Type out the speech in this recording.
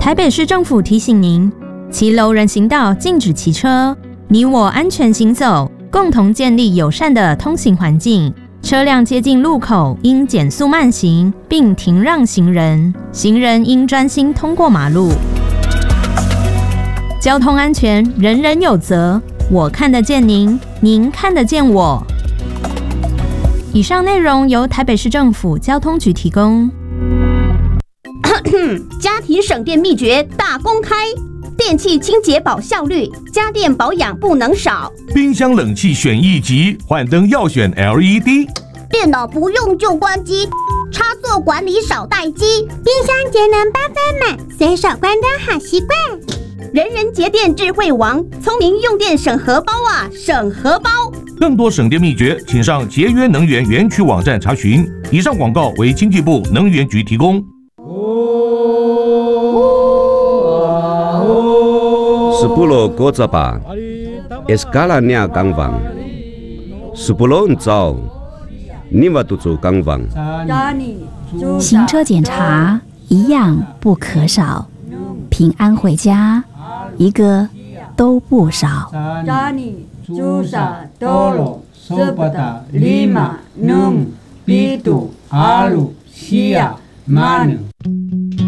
台北市政府提醒您：骑楼人行道禁止骑车，你我安全行走，共同建立友善的通行环境。车辆接近路口应减速慢行，并停让行人，行人应专心通过马路。交通安全，人人有责。我看得见您，您看得见我。以上内容由台北市政府交通局提供。 家庭省电秘诀大公开：电器清洁保效率，家电保养不能少。 冰箱冷气选一级，换灯要选 LED。 电脑不用就关机，插座管理少待机。冰箱节能8分满，随手关灯好习惯。 人人节电智慧王，聪明用电省荷包啊，省荷包！ 更多省电秘诀，请上节约能源园区网站查询。以上广告为经济部能源局提供。 10 Gozaba Escalanya Gangwang 10 Zao Niwatuzu Gangwang 行车检查一样不可少，平安回家一个都不少。 Tolo, Sopata, Lima, Num, Pitu, Alu, Sia, Manu.